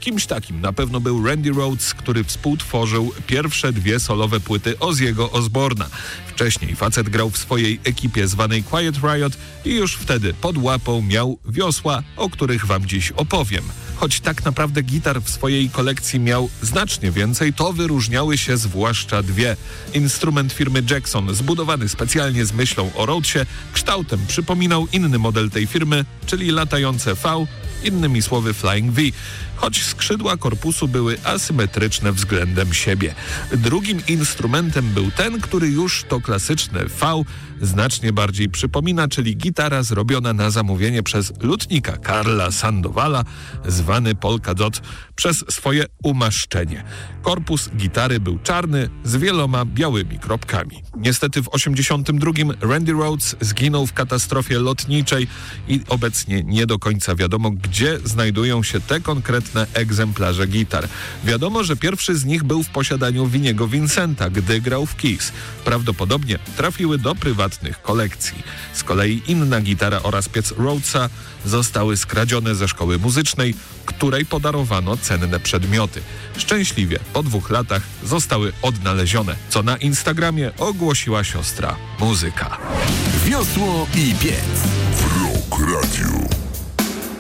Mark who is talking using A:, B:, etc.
A: Kimś takim na pewno był Randy Rhoads, który współtworzył pierwsze 2 solowe płyty Ozzy'ego Osbourna. Wcześniej facet grał w swojej ekipie zwanej Quiet Riot i już wtedy pod łapą miał wiosła, o których wam dziś opowiem. Choć tak naprawdę gitar w swojej kolekcji miał znacznie więcej, to wyróżniały się zwłaszcza 2. Instrument firmy Jackson, zbudowany specjalnie z myślą o Rhodesie, kształtem przypominał inny model tej firmy, czyli latające V, innymi słowy Flying V, choć skrzydła korpusu były asymetryczne względem siebie. Drugim instrumentem był ten, który już to klasyczne V znacznie bardziej przypomina, czyli gitara zrobiona na zamówienie przez lutnika Karla Sandowala, zwany Polka Dot, przez swoje umaszczenie. Korpus gitary był czarny z wieloma białymi kropkami. Niestety w 1982 Randy Rhoads zginął w katastrofie lotniczej i obecnie nie do końca wiadomo, gdzie znajdują się te konkretne egzemplarze gitar. Wiadomo, że pierwszy z nich był w posiadaniu Viniego Vincenta, gdy grał w Kiss. Prawdopodobnie trafiły do prywatnych kolekcji. Z kolei inna gitara oraz piec Rhodesa zostały skradzione ze szkoły muzycznej, której podarowano cenne przedmioty. Szczęśliwie po 2 latach zostały odnalezione, co na Instagramie ogłosiła siostra muzyka.
B: Wiosło i piec w Rock Radio.